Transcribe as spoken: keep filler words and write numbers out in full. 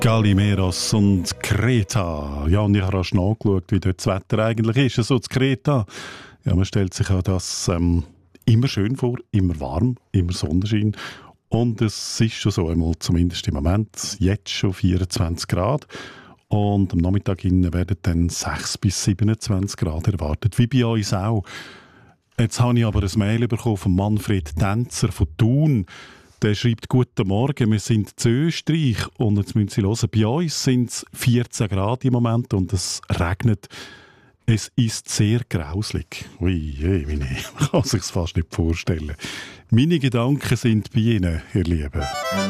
Galimeros und Kreta. Ja, und ich habe rasch nachgeschaut, wie dort das Wetter eigentlich ist. Also zu Kreta, ja, man stellt sich ja das ähm, immer schön vor, immer warm, immer Sonnenschein. Und es ist schon so, einmal zumindest im Moment, jetzt schon vierundzwanzig Grad. Und am Nachmittag innen werden dann sechs bis siebenundzwanzig Grad erwartet, wie bei uns auch. Jetzt habe ich aber ein Mail bekommen von Manfred Tänzer von Thun. Der schreibt: «Guten Morgen, wir sind zu Österreich und jetzt müssen Sie hören, bei uns sind es vierzehn Grad im Moment und es regnet. Es ist sehr grauslig.» Ui, je, meine, man kann sich fast nicht vorstellen. Meine Gedanken sind bei Ihnen, ihr Lieben.